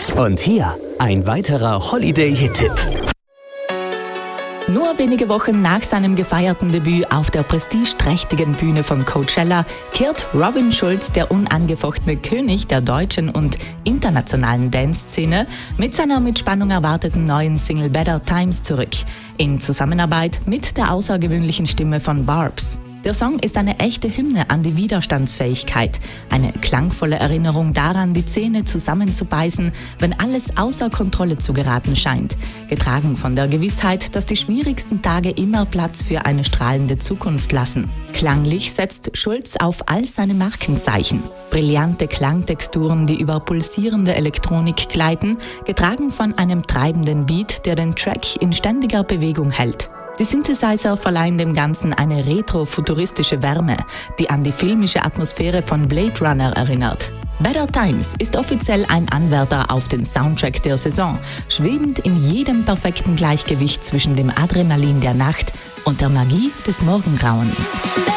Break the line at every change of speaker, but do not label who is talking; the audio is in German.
Und hier ein weiterer Holiday-Hit-Tipp.
Nur wenige Wochen nach seinem gefeierten Debüt auf der prestigeträchtigen Bühne von Coachella kehrt Robin Schulz, der unangefochtene König der deutschen und internationalen Dance-Szene, mit seiner mit Spannung erwarteten neuen Single Better Times zurück, in Zusammenarbeit mit der außergewöhnlichen Stimme von Barbs. Der Song ist eine echte Hymne an die Widerstandsfähigkeit, eine klangvolle Erinnerung daran, die Zähne zusammenzubeißen, wenn alles außer Kontrolle zu geraten scheint, getragen von der Gewissheit, dass die schwierigsten Tage immer Platz für eine strahlende Zukunft lassen. Klanglich setzt Schulz auf all seine Markenzeichen. Brillante Klangtexturen, die über pulsierende Elektronik gleiten, getragen von einem treibenden Beat, der den Track in ständiger Bewegung hält. Die Synthesizer verleihen dem Ganzen eine retro-futuristische Wärme, die an die filmische Atmosphäre von Blade Runner erinnert. Better Times ist offiziell ein Anwärter auf den Soundtrack der Saison, schwebend in jedem perfekten Gleichgewicht zwischen dem Adrenalin der Nacht und der Magie des Morgengrauens.